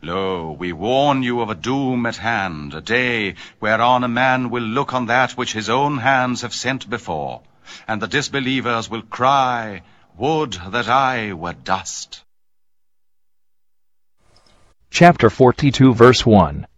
Lo, we warn you of a doom at hand, a day whereon a man will look on that which his own hands have sent before, and the disbelievers will cry, Would that I were dust. Chapter 42, verse 1.